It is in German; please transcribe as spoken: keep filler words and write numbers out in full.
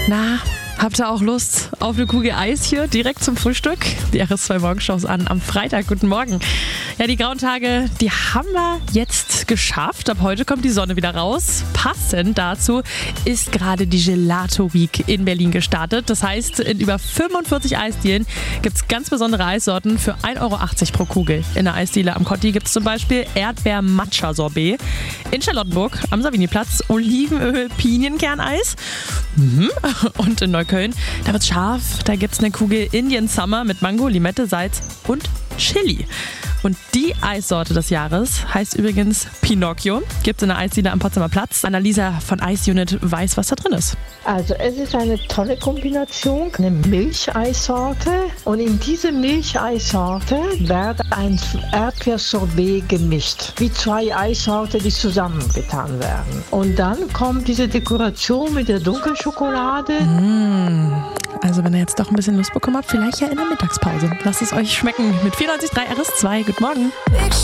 Na, habt ihr auch Lust auf eine Kugel Eis hier direkt zum Frühstück? Die R S zwei Morgenshows an am Freitag. Guten Morgen. Ja, die grauen Tage, die haben wir jetzt geschafft. Ab heute kommt die Sonne wieder raus. Passend dazu ist gerade die Gelato Week in Berlin gestartet. Das heißt, in über fünfundvierzig Eisdielen gibt es ganz besondere Eissorten für ein Euro achtzig pro Kugel. In der Eisdiele am Kotti gibt es zum Beispiel Erdbeer-Matcha-Sorbet. In Charlottenburg am Saviniplatz Olivenöl-Pinienkerneis. Mhm. Und in Neukölln, da wird's scharf. Da gibt's eine Kugel Indian Summer mit Mango, Limette, Salz und Chili. Und die Eissorte des Jahres heißt übrigens Pinocchio. Gibt es in der Eisdiele am Potsdamer Platz. Annalisa von Ice Unit weiß, was da drin ist. Also es ist eine tolle Kombination, eine Milcheissorte. Und in diese Milcheissorte wird ein Erdbeersorbet gemischt. Wie zwei Eissorten, die zusammengetan werden. Und dann kommt diese Dekoration mit der Dunkelschokolade. Mmh. Also wenn ihr jetzt doch ein bisschen Lust bekommen habt, vielleicht ja in der Mittagspause. Lasst es euch schmecken mit vierundneunzig Komma drei R S zwei. Guten Morgen.